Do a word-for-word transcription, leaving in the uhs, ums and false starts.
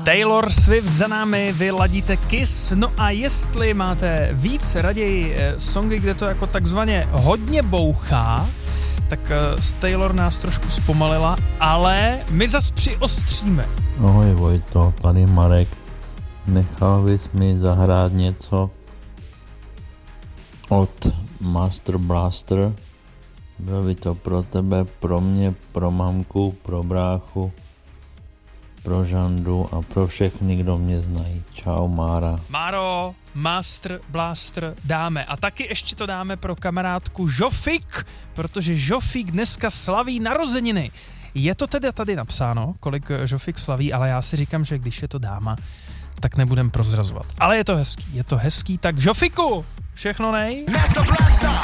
Taylor Swift za námi, vy ladíte Kiss. No a jestli máte víc raději songy, kde to jako takzvaně hodně bouchá, tak z Taylor nás trošku zpomalila, ale my zas přiostříme. Ahoj Vojto, tady Marek. Nechal bys mi zahrát něco od Master Blaster? Bylo by to pro tebe, pro mě, pro mamku, pro bráchu, pro Žandu a pro všechny, kdo mě znají. Čau, Mára. Máro, Master Blaster dáme. A taky ještě to dáme pro kamarádku Žofik, protože Žofik dneska slaví narozeniny. Je to teda tady napsáno, kolik Žofik slaví, ale já si říkám, že když je to dáma, tak nebudem prozrazovat. Ale je to hezký, je to hezký, tak Žofiku, všechno nej. Master Blaster!